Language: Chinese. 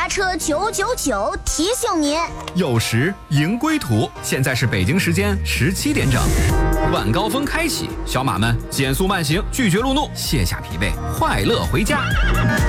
家车999提醒您： 有时迎归途。现在是北京时间17点整，晚高峰开启，小马们减速慢行，拒绝路怒，卸下疲惫，快乐回家。